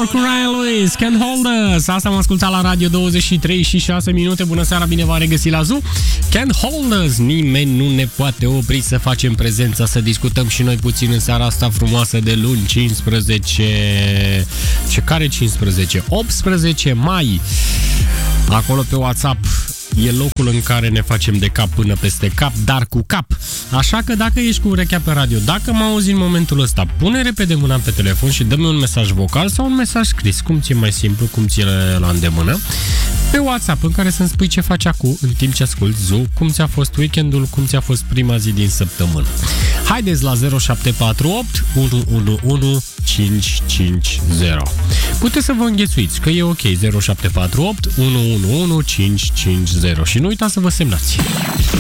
Paramore cu Ryan Lewis, Can't Hold Us. Asta am ascultat la Radio 23 și 6 minute. Bună seara, bine v-am regăsit la Zoo. Can't Hold Us. Nimeni nu ne poate opri să facem prezența, să discutăm și noi puțin în seara asta frumoasă de luni, 15... Ce care 15? 18 mai. Acolo pe WhatsApp e locul în care ne facem de cap până peste cap, dar cu cap. Așa că dacă ești cu urechea pe radio, dacă mă auzi în momentul ăsta, pune repede mâna pe telefon și dă-mi un mesaj vocal sau un mesaj scris, cum ți-e mai simplu, cum ți-e la îndemână, pe WhatsApp, în care să-mi spui ce faci acum în timp ce asculti Zoo, cum ți-a fost weekendul, cum ți-a fost prima zi din săptămână. Haideți la 0748 111 550. Puteți să vă înghesuiți, că e ok. 0748 111 550. Și nu uitați să vă semnați.